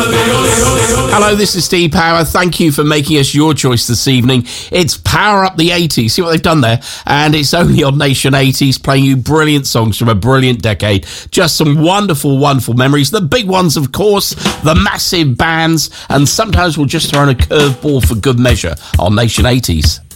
Hello, this is Steve Power. Thank you for making us your choice this evening. It's Power Up the 80s. See what they've done there? And it's only on Nation 80s, playing you brilliant songs from a brilliant decade. Just some wonderful, wonderful memories. The big ones, of course, the massive bands, and sometimes we'll just throw in a curveball for good measure on Nation 80s.